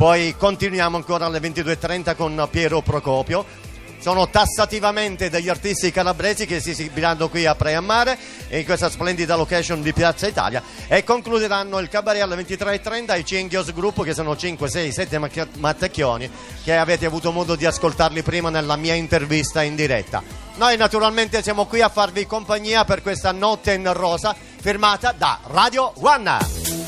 poi continuiamo ancora alle 22:30 con Piero Procopio. Sono tassativamente degli artisti calabresi che si esibiranno qui a Praia Mare in questa splendida location di Piazza Italia, e concluderanno il cabaret alle 23:30 i Cinghios Group, che sono 5, 6, 7 mattecchioni che avete avuto modo di ascoltarli prima nella mia intervista in diretta. Noi naturalmente siamo qui a farvi compagnia per questa notte in rosa firmata da Radio One.